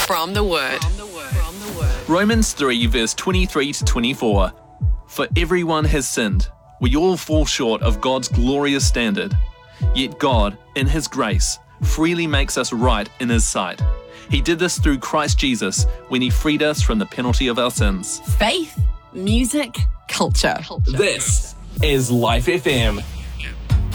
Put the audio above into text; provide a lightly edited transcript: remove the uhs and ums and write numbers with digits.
From the Word. Romans 3 verse 23 to 24. For everyone has sinned. We all fall short of God's glorious standard. Yet God, in His grace, freely makes us right in His sight. He did this through Christ Jesus when He freed us from the penalty of our sins. Faith, music, culture. This is Life FM.